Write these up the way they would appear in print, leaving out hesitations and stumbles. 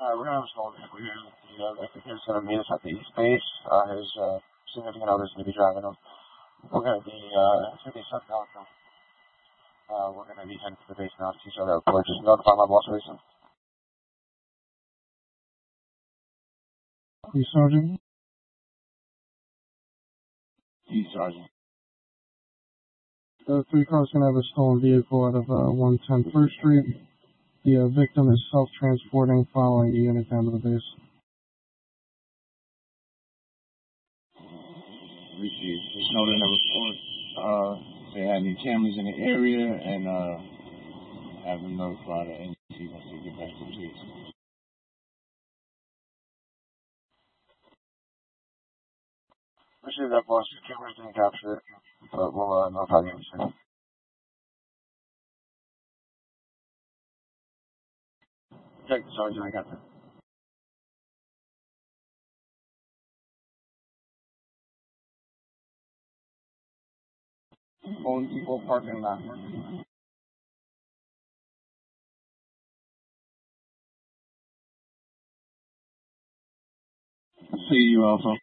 We're going to install a vehicle here. The applicant's going to meet us at the East Base. His significant other's going to be driving him. We're going to be, it's going to be sundown. We're going to be heading to the base now to see each other. Just notify my boss racing. Please, Sergeant. Please, Sergeant. The 3 cars can have a stolen vehicle out of 110 First Street. The victim is self-transporting following the unit down to the base. Received. Just noted in the report, they had any cameras in the area and have them notified the NC once they get back to the case. Appreciate that, boss. Cameras didn't capture it, but we'll notify the NC. Check the Sergeant, I got that. Only people parking lot. See you, Alpha.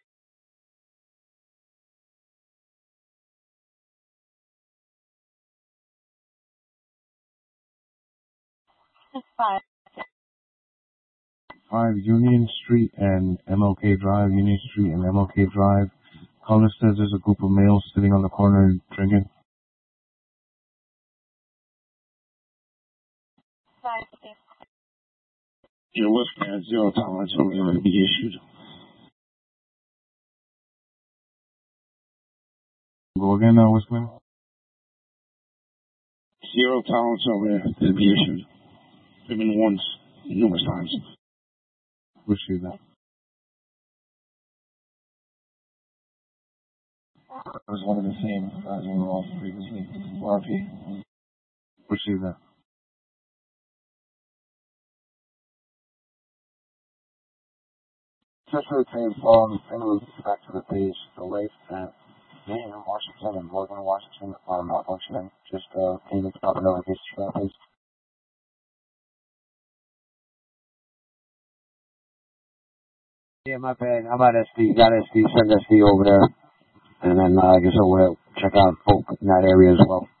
Five. 5 Union Street and MLK Drive, Union Street and MLK Drive. Caller says there's a group of males sitting on the corner drinking. 5. Your whiskey has 0 tolerance for going to be issued. Go again, Whiskman. 0 tolerance over there to be issued. They've been warned numerous times. Appreciate that. It was one of the same guys we were off previously. RP. Appreciate that. Just for the same phone, and move back to the page, the lake at Maine in Washington and Morgan, Washington are malfunctioning. Just payments about another case for that, please. Yeah, my bad. I'm at SD. Got SD. Send SD over there. And then I guess I'll check out folk in that area as well.